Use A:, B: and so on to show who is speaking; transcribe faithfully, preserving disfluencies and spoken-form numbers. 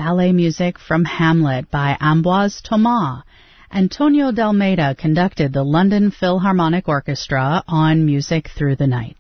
A: ballet music from Hamlet by Ambroise Thomas. Antonio de Almeida conducted the London Philharmonic Orchestra on Music Through the Night.